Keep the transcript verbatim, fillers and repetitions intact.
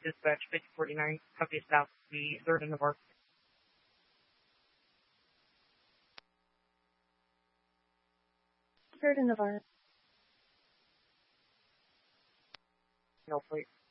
Dispatch fifty forty-nine, copy south, the third and Navarre. Third and Navarre. No, please.